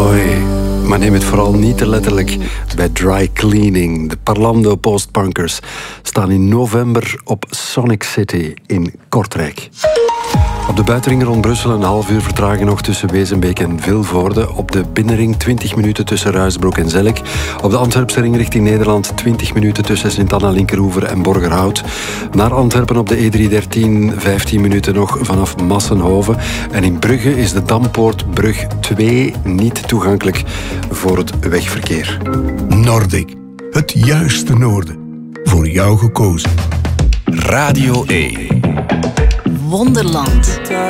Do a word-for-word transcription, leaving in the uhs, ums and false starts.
enjoy. Maar neem het vooral niet te letterlijk bij Dry Cleaning. De Parlando Postpunkers staan in november op Sonic City in Kortrijk. Op de buitenring rond Brussel een half uur vertraging nog tussen Wezenbeek en Vilvoorde. Op de binnenring twintig minuten tussen Ruisbroek en Zelk. Op de Antwerpse ring richting Nederland twintig minuten tussen Sint-Anna, Linkeroever en Borgerhout. Naar Antwerpen op de E driehonderddertien vijftien minuten nog vanaf Massenhoven. En in Brugge is de Dampoortbrug twee niet toegankelijk voor het wegverkeer. Nordic, het juiste noorden. Voor jou gekozen. Radio één. Wonderland.